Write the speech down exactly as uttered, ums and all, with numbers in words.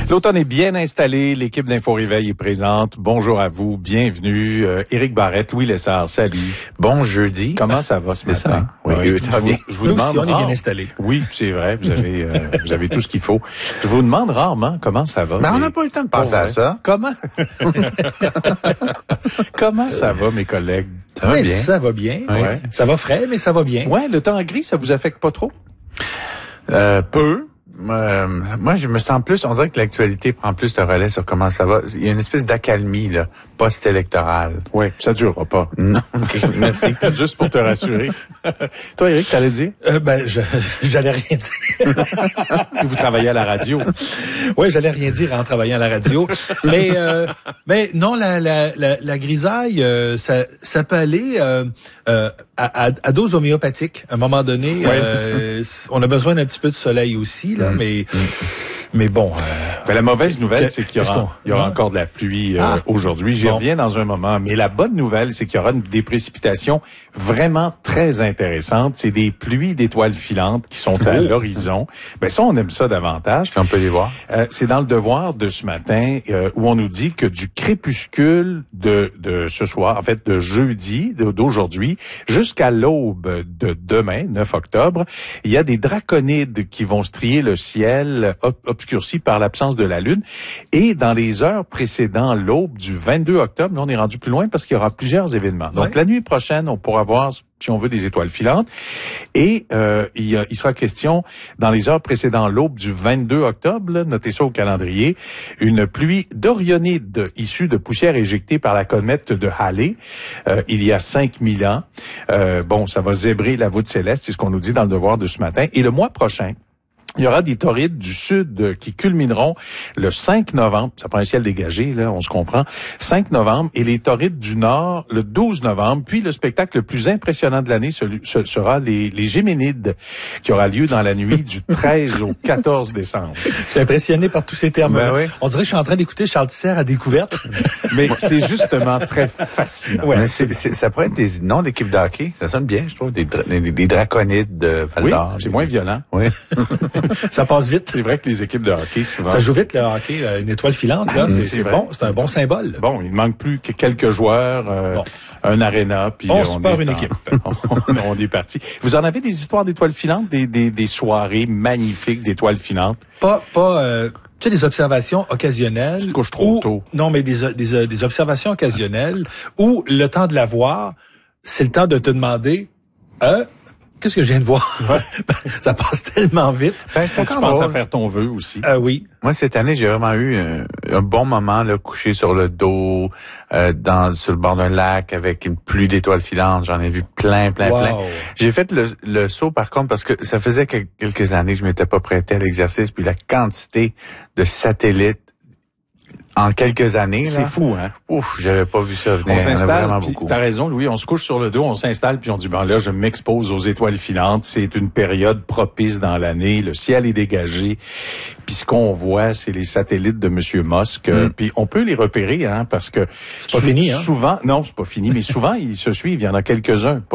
L'automne est bien installé, l'équipe d'Info Réveil est présente. Bonjour à vous, bienvenue. Euh, Éric Barrette, Louis Lessard, salut. Bon jeudi. Comment ça va ce C'est matin? Ça. Oui, oui, ça va bien. Je vous Nous demande aussi, on est rare- bien installés. Oui, c'est vrai, vous avez euh, vous avez tout ce qu'il faut. Je vous demande rarement comment ça va. Ben, on mais- n'a pas eu le temps de penser Pour à vrai. ça. Comment? Comment ça va, mes collègues? Ça va Oui, bien. ça va bien. Oui. Ouais. Ça va frais, mais ça va bien. Ouais, le temps gris, ça vous affecte pas trop? Euh, peu. Euh, moi, je me sens plus, on dirait que l'actualité prend plus de relais sur comment ça va. Il y a une espèce d'accalmie, là, post-électorale. Oui, ça durera pas. Non, ok, merci. Juste pour te rassurer. Toi, Éric, t'allais dire? Euh, ben, je, j'allais rien dire. Que vous travaillez à la radio. Oui, j'allais rien dire en travaillant à la radio. mais, euh, mais non, la, la, la, la grisaille, euh, ça, ça peut aller euh, euh, à, à, à dose homéopathique. À un moment donné, euh, on a besoin d'un petit peu de soleil aussi, là, Mm. mais, mais bon. Euh, Ben, la mauvaise nouvelle, Que- c'est qu'il y qu'est-ce aura, qu'on- il y aura non? encore de la pluie euh, Ah. aujourd'hui. J'y Bon. reviens dans un moment. Mais la bonne nouvelle, c'est qu'il y aura une- des précipitations vraiment très intéressantes. C'est des pluies d'étoiles filantes qui sont à Oh. l'horizon. Ben ça, on aime ça davantage. Si on peut les voir. Euh, c'est dans le devoir de ce matin euh, où on nous dit que du crépuscule de, de ce soir, en fait de jeudi, de- d'aujourd'hui, jusqu'à l'aube de demain, neuf octobre, il y a des draconides qui vont strier le ciel ob- obscurci par l'absence de la Lune. Et dans les heures précédant l'aube du vingt-deux octobre, là, on est rendu plus loin parce qu'il y aura plusieurs événements. Donc Ouais. la nuit prochaine, on pourra voir, si on veut, des étoiles filantes. Et euh, il, y a- il sera question, dans les heures précédant l'aube du vingt-deux octobre, là, notez ça au calendrier, une pluie d'orionide issue de poussière éjectée par la comète de Halley euh, il y a cinq mille ans. Euh, bon, ça va zébrer la voûte céleste, c'est ce qu'on nous dit dans le devoir de ce matin. Et le mois prochain, il y aura des torrides du sud euh, qui culmineront le cinq novembre. Ça prend un ciel dégagé, là, on se comprend. cinq novembre. Et les torrides du nord le douze novembre. Puis le spectacle le plus impressionnant de l'année celui- ce sera les, les Géménides, qui aura lieu dans la nuit du treize au quatorze décembre. je suis impressionné par tous ces termes. Ben oui. On dirait que je suis en train d'écouter Charles Tisser à découverte. Mais c'est justement très fascinant. Mais c'est, c'est- ça pourrait être des noms d'équipes de hockey. Ça sonne bien, je trouve. Des, dra- des, des draconides de Val Oui, d'Or. c'est moins violent. Oui. Ça passe vite. C'est vrai que les équipes de hockey, souvent... Ça joue vite, le hockey. euh, Une étoile filante, là. Ah, c'est, c'est c'est vrai. bon. C'est un bon symbole. Bon, il manque plus que quelques joueurs, euh, Bon. un aréna, puis On euh, se part est une en- équipe. on, on est parti. Vous en avez des histoires d'étoiles filantes, des, des, des soirées magnifiques d'étoiles filantes? Pas, pas, euh, tu sais, des observations occasionnelles. Tu te couches trop ou- tôt. Non, mais des, des, des observations occasionnelles où le temps de la voir, c'est le temps de te demander, euh, qu'est-ce que je viens de voir? Ça passe tellement vite. Ben, Faut c'est que tu encore penses à drôle. faire ton vœu aussi. Euh, oui. Moi, cette année, j'ai vraiment eu un, un bon moment, là, couché sur le dos, euh, dans, sur le bord d'un lac, avec une pluie d'étoiles filantes. J'en ai vu plein, plein, Wow. plein. J'ai fait le, le saut, par contre, parce que ça faisait quel- quelques années que je m'étais pas prêté à l'exercice, puis la quantité de satellites en quelques années, C'est là, fou, hein? ouf, j'avais pas vu ça venir. On Il y en a s'installe, vraiment puis beaucoup. t'as raison, Louis, on se couche sur le dos, on s'installe, puis on dit, ben là, je m'expose aux étoiles filantes, c'est une période propice dans l'année, le ciel est dégagé, puis ce qu'on voit, c'est les satellites de Monsieur Musk, euh, Mm. puis on peut les repérer, hein, parce que C'est pas fini, hein? souvent, non, c'est pas fini, mais souvent, ils se suivent, il y en a quelques-uns, pas